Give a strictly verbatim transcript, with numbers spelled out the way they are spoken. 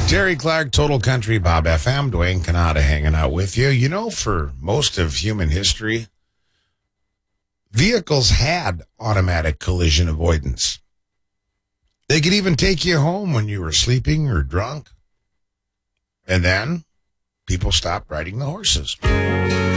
Terry Clark, Total Country, Bob F M, Dwayne Canada hanging out with you. You know, for most of human history, vehicles had automatic collision avoidance. They could even take you home when you were sleeping or drunk. And then people stopped riding the horses.